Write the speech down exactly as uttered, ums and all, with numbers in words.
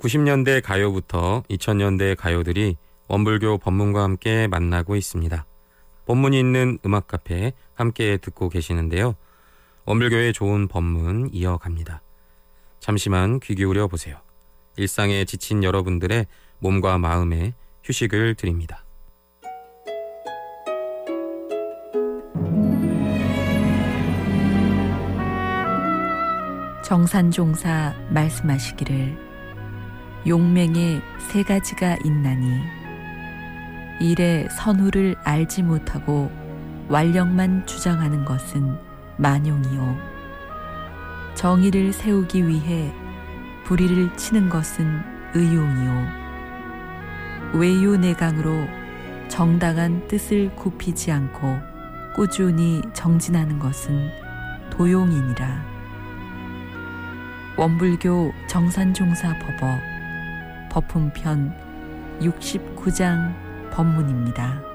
구십 년대 가요부터 이천 년대 가요들이 원불교 법문과 함께 만나고 있습니다. 법문이 있는 음악 카페 함께 듣고 계시는데요. 원불교의 좋은 법문 이어갑니다. 잠시만 귀 기울여 보세요. 일상에 지친 여러분들의 몸과 마음에 휴식을 드립니다. 정산종사 말씀하시기를 용맹에 세 가지가 있나니 일의 선후를 알지 못하고 완력만 주장하는 것은 만용이요 정의를 세우기 위해 불의를 치는 것은 의용이요 외유내강으로 정당한 뜻을 굽히지 않고 꾸준히 정진하는 것은 도용이니라. 원불교 정산종사 법어 법품편 육십구 장 법문입니다.